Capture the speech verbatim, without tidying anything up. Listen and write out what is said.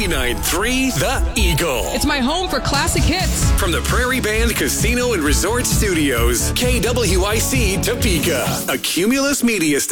ninety-nine point three The Eagle. It's my home for classic hits. From the Prairie Band Casino and Resort Studios, K W I C Topeka, a Cumulus Media Station.